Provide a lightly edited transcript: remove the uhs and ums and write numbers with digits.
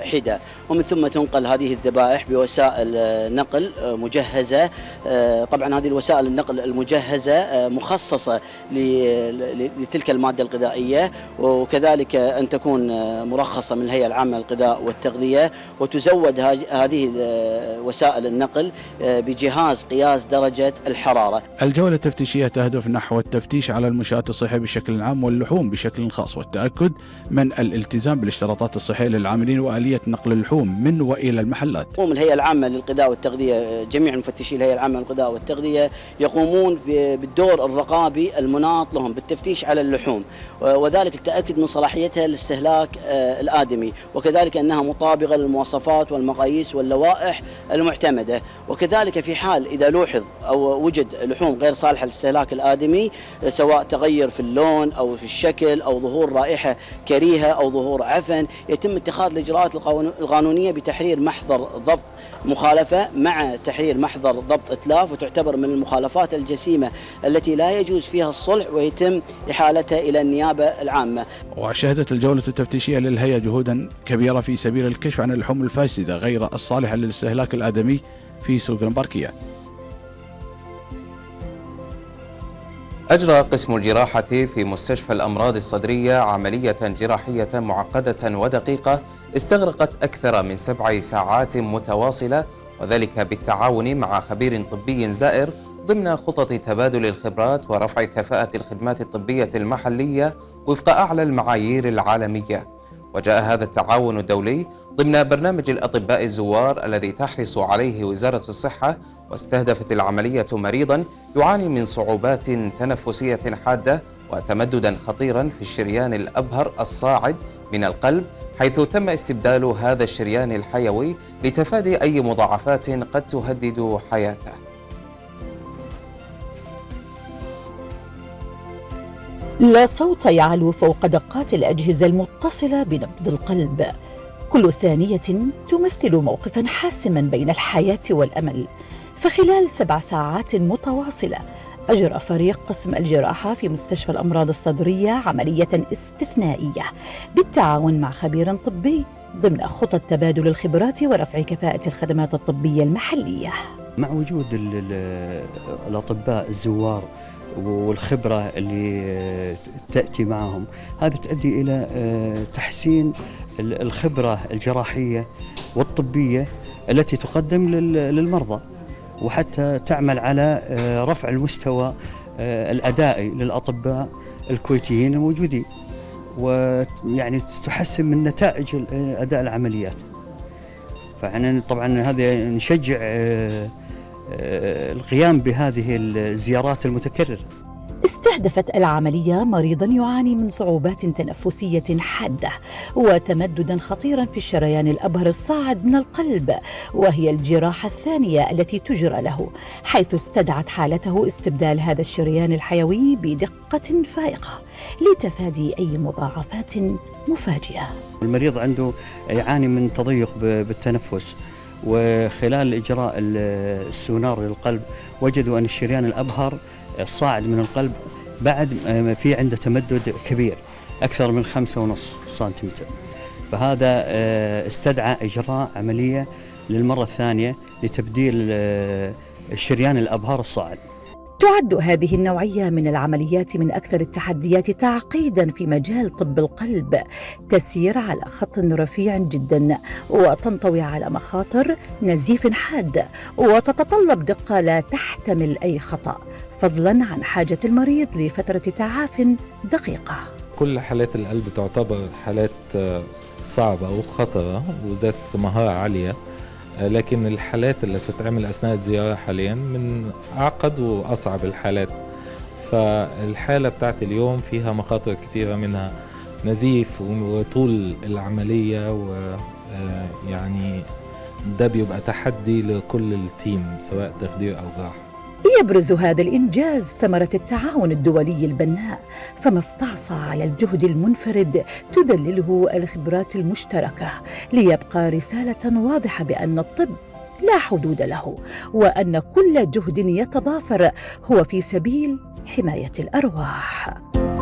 حدة، ومن ثم تنقل هذه الذبائح بوسائل نقل مجهزة. طبعا هذه الوسائل النقل المجهزة مخصصة لتلك المادة الغذائية، وكذلك أن تكون مرخصة من الهيئة العامة للغذاء والتغذية، وتزود هذه وسائل النقل بجهاز قياس درجة الحرارة. الجولة التفتيشية تهدف نحو التفتيش على المنشآت الصحية بشكل عام واللحوم بشكل خاص، والتأكد من الالتزام بالاشتراطات الصحية للعاملين وآلية نقل اللحوم من وإلى المحلات. تقوم الهيئة العامة للغذاء والتغذية، جميع مفتشي الهيئة العامة للغذاء والتغذية يقومون بالدور الرقابي المناط لهم بالتفتيش على اللحوم، وذلك التأكد من صلاحيتها للاستهلاك الآدمي، وكذلك أنها مطابقة للمواصفات والمقاييس واللوائح المعتمدة. وكذلك في حال إذا لوحظ أو وجد لحوم غير صالحة للاستهلاك الآدمي، سواء تغير في اللون أو في الشكل أو ظهور رائحة كريهة أو ظهور عفن، يتم اتخاذ الإجراءات القانونية بتحرير محضر ضبط مخالفة مع تحرير محضر ضبط إتلاف، وتعتبر من المخالفات الجسيمة التي لا يجوز فيها الصلح، ويتم إحالتها إلى النيابة العامة. وشهدت الجولة التفتيشية للهيئة جهودا كبيرة في سبيل الكشف عن اللحوم الفاسدة غير الصالحة للاستهلاك الآدمي في سوق المباركية. أجرى قسم الجراحة في مستشفى الأمراض الصدرية عملية جراحية معقدة ودقيقة استغرقت أكثر من 7 ساعات متواصلة، وذلك بالتعاون مع خبير طبي زائر ضمن خطط تبادل الخبرات ورفع كفاءة الخدمات الطبية المحلية وفق أعلى المعايير العالمية. وجاء هذا التعاون الدولي ضمن برنامج الأطباء الزوار الذي تحرص عليه وزارة الصحة، واستهدفت العملية مريضا يعاني من صعوبات تنفسية حادة وتمددا خطيرا في الشريان الأبهر الصاعد من القلب، حيث تم استبدال هذا الشريان الحيوي لتفادي أي مضاعفات قد تهدد حياته. لا صوت يعلو فوق دقات الأجهزة المتصلة بنبض القلب، كل ثانية تمثل موقفا حاسما بين الحياة والأمل. فخلال 7 ساعات متواصلة أجرى فريق قسم الجراحة في مستشفى الأمراض الصدرية عملية استثنائية بالتعاون مع خبير طبي ضمن خطط تبادل الخبرات ورفع كفاءة الخدمات الطبية المحلية. مع وجود الأطباء الزوار والخبرة اللي تأتي معهم، هذا تؤدي إلى تحسين الخبرة الجراحية والطبية التي تقدم للمرضى، وحتى تعمل على رفع المستوى الأدائي للأطباء الكويتيين الموجودين، ويعني تحسن من نتائج أداء العمليات. فإحنا طبعا هذا نشجع القيام بهذه الزيارات المتكررة. استهدفت العملية مريضا يعاني من صعوبات تنفسية حادة وتمددا خطيرا في الشريان الأبهر الصاعد من القلب، وهي الجراحة الثانية التي تجرى له، حيث استدعت حالته استبدال هذا الشريان الحيوي بدقة فائقة لتفادي أي مضاعفات مفاجئة. المريض عنده يعاني من تضيق بالتنفس، وخلال إجراء السونار للقلب وجدوا أن الشريان الأبهر الصاعد من القلب بعد في عنده تمدد كبير أكثر من 5.5 سنتيمتر، فهذا استدعى إجراء عملية للمرة الثانية لتبديل الشريان الأبهر الصاعد. تعد هذه النوعية من العمليات من أكثر التحديات تعقيداً في مجال طب القلب، تسير على خط رفيع جداً وتنطوي على مخاطر نزيف حاد، وتتطلب دقة لا تحتمل أي خطأ، فضلاً عن حاجة المريض لفترة تعاف دقيقة. كل حالات القلب تعتبر حالات صعبة وخطرة وذات مهارة عالية، لكن الحالات اللي تتعمل أثناء الزيارة حاليا من أعقد وأصعب الحالات. فالحالة بتاعت اليوم فيها مخاطر كثيرة، منها نزيف وطول العملية، ويعني ده بيبقى تحدي لكل التيم سواء تخدير أو جراحة. يبرز هذا الإنجاز ثمرة التعاون الدولي البناء، فما استعصى على الجهد المنفرد تدلله الخبرات المشتركة، ليبقى رسالة واضحة بأن الطب لا حدود له، وأن كل جهد يتضافر هو في سبيل حماية الأرواح.